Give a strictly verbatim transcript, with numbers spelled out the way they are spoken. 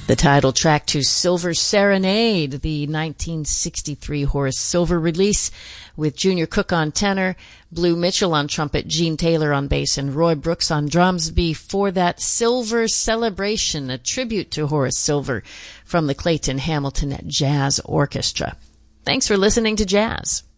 The title track to Silver Serenade, the nineteen sixty-three Horace Silver release, with Junior Cook on tenor, Blue Mitchell on trumpet, Gene Taylor on bass, and Roy Brooks on drums. Before that, Silver Celebration, a tribute to Horace Silver from the Clayton Hamilton Jazz Orchestra. Thanks for listening to Jazz.